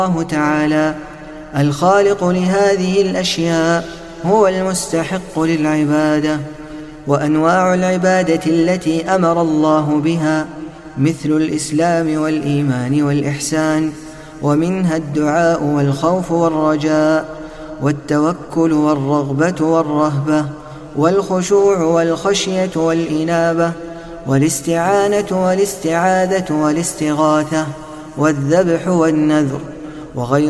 الله تعالى الخالق لهذه الأشياء هو المستحق للعبادة. وأنواع العبادة التي أمر الله بها مثل الإسلام والإيمان والإحسان، ومنها الدعاء والخوف والرجاء والتوكل والرغبة والرهبة والخشوع والخشية والإنابة والاستعانة والاستعاذة والاستغاثة والذبح والنذر وغير